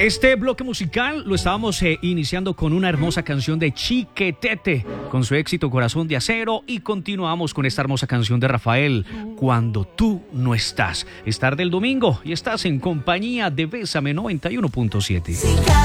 Este bloque musical lo estábamos iniciando con una hermosa canción de Chiquetete, con su éxito Corazón de Acero, y continuamos con esta hermosa canción de Rafael, Cuando tú no estás. Es tarde el domingo y estás en compañía de Bésame 91.7.